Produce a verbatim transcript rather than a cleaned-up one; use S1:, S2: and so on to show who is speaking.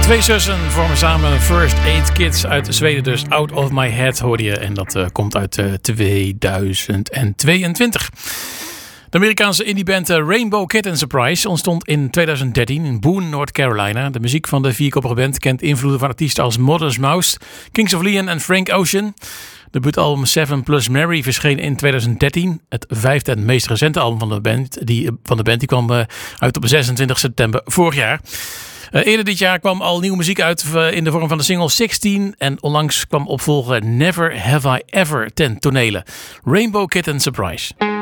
S1: Twee zussen vormen samen First Aid Kids uit Zweden, dus Out of My Head hoorde je. En dat uh, komt uit uh, tweeduizend tweeëntwintig. De Amerikaanse indieband Rainbow Kitten Surprise ontstond in tweeduizend dertien in Boone, North Carolina. De muziek van de vierkoppige band kent invloeden van artiesten als Modest Mouse, Kings of Leon en Frank Ocean. De debuutalbum Seven Plus Mary verscheen in tweeduizend dertien. Het vijfde en meest recente album van de band, die, van de band, die kwam uh, uit op zesentwintig september vorig jaar. Uh, eerder dit jaar kwam al nieuwe muziek uit uh, in de vorm van de single zestien. En onlangs kwam opvolger Never Have I Ever ten tonele. Rainbow Kitten Surprise.